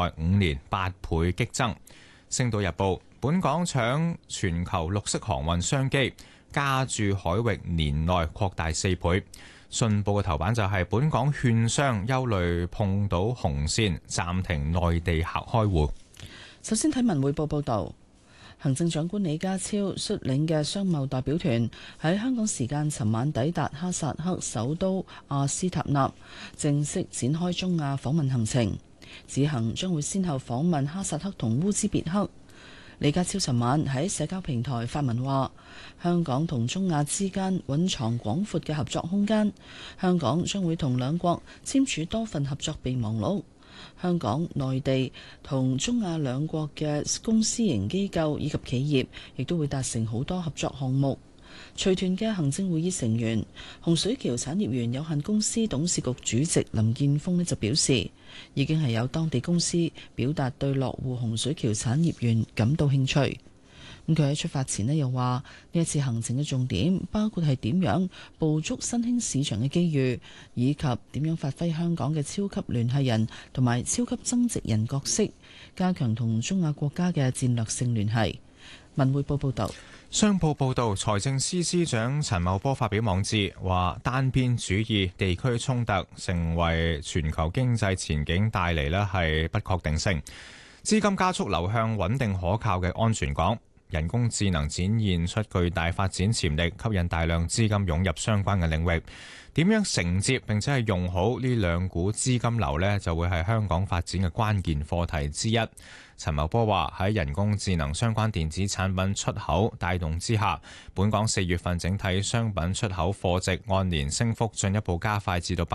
5年8倍激增。星島日報：本港搶全球綠色航運商機，加駐海域年內擴大4倍。信報嘅頭版就係本港券商憂慮碰到紅線，暫停內地客開戶。 首先睇文匯報報道。行政長官李家超率領嘅商貿代表團喺香港時間尋晚抵達哈薩克首都阿斯塔納，正式展開中亞訪問行程。此行將會先後訪問哈薩克同烏茲別克。李家超尋晚喺社交平台發文話，香港同中亞之間蘊藏廣闊嘅合作空間，香港將會同兩國簽署多份合作備忘錄。香港、內地同中亞兩國嘅公私營機構以及企業，亦都會達成好多合作項目。隨團嘅行政會議成員洪水橋產業園有限公司董事局主席林建峰就表示，已經係有當地公司表達對落戶洪水橋產業園感到興趣。咁佢喺出發前又話，呢一次行程嘅重點包括係點樣捕捉新興市場嘅機遇，以及點樣發揮香港嘅超級聯繫人同埋超級增值人角色，加強同中亞國家嘅戰略性聯繫。文匯報報道。 商報報導，財政司司長陳茂波發表網誌，話單邊主義、地區衝突成為全球經濟前景帶嚟呢係不確定性，資金加速流向穩定可靠嘅安全港。人工智能展現出巨大發展潛力，吸引大量資金湧入相關嘅領域。點樣承接並且係用好呢兩股資金流呢，就會係香港發展嘅關鍵課題之一。陳茂波話，喺人工智能相關電子產品出口帶動之下，本港4月份整體商品出口貨值按年升幅進一步加快至到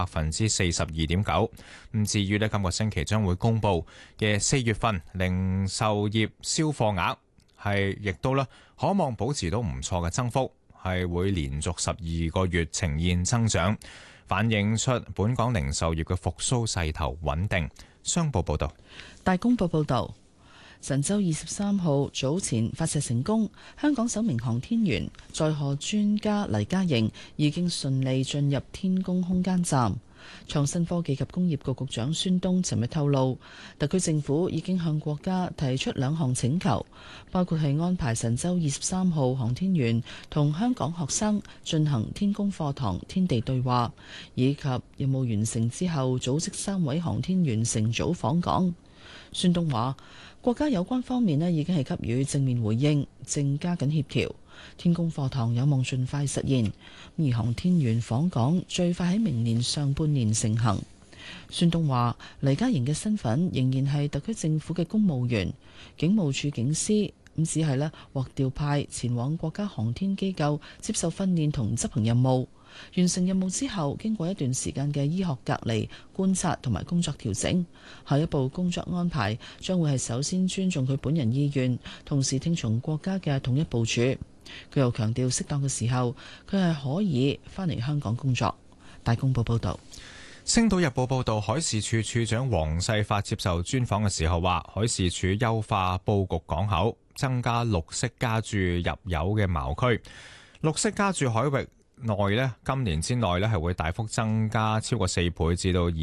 42.9%。至於呢，今個星期將會公佈嘅4月份零售業銷貨額，係亦都咧，可望保持到唔錯嘅增幅，係會連續12個月呈現增長，反映出本港零售業嘅復甦勢頭穩定。商報報導。 大公報報導，神舟23號早前發射成功，香港首名航天員載荷專家黎嘉瑩已經順利進入天宮空間站。創新科技及工業局局長孫東尋日透露，特區政府已經向國家提出2項請求，包括係安排神舟23號航天員同香港學生進行天宮課堂天地對話，以及任務完成之後組織3位航天員乘組訪港。孫東話，國家有關方面已經係給予正面回應，正加緊協調。天宮課堂有望盡快實現，而航天員訪港最快喺明年上半年成行。孫東話，黎嘉瑩嘅身份仍然係特區政府嘅公務員，警務處警司，只係獲調派前往國家航天機構接受訓練同執行任務。完成任務之後，經過一段時間嘅醫學隔離、觀察同埋工作調整，下一步工作安排將會係首先尊重佢本人意願，同時聽從國家嘅統一部署。佢又強調，適當嘅時候，佢係可以返嚟香港工作。大公報報道。 星島日報報道，海事處處長黃世發接受專訪嘅時候話，海事處優化佈局港口，增加綠色加注入油嘅錨區，綠色加注海域內今年之內係會大幅增加超過4倍至到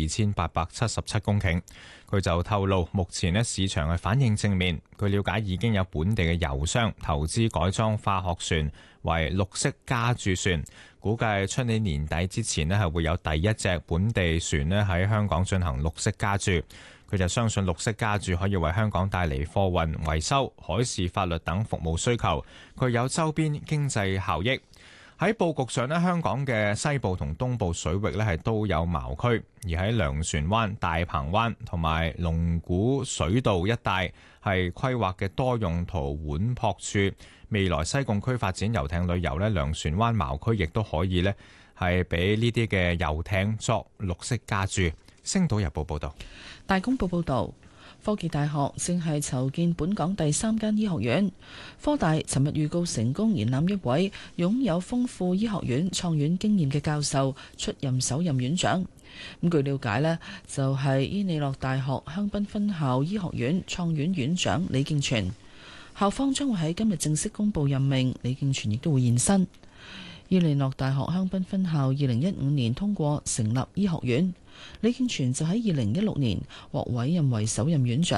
2877公頃。佢就透露，目前市場係反應正面。據了解，已經有本地嘅油商投資改裝化學船為綠色加注船，估計出年年底之前係會有第一隻本地船喺香港進行綠色加注。佢就相信綠色加注可以為香港帶嚟貨運、維修、海事法律等服務需求，具有周邊經濟效益。喺佈局上香港嘅西部同東部水域係都有錨區，而喺糧船灣、大鵬灣同埋龍鼓水道一帶係規劃嘅多用途浣泊處。未來西貢區發展遊艇旅遊糧船灣錨區亦都可以係俾呢啲嘅遊艇作綠色加注。星島日報報道。 大公報報道，科技大學正係籌建本港第3間醫學院。科大尋日預告成功延攬一位擁有豐富醫學院創院經驗嘅教授出任首任院長。據了解就係伊利諾大學香檳分校醫學院創院院長李敬全。校方將會喺今日正式公布任命，李敬全亦都會現身。伊利諾大學香檳分校2015年通過成立醫學院，李敬全就喺2016年獲委任為首任院長。